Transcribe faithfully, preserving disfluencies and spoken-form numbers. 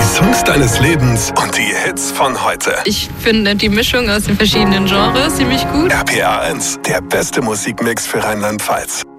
Songs deines Lebens und die Hits von heute. Ich finde die Mischung aus den verschiedenen Genres ziemlich gut. R P R eins, der beste Musikmix für Rheinland-Pfalz.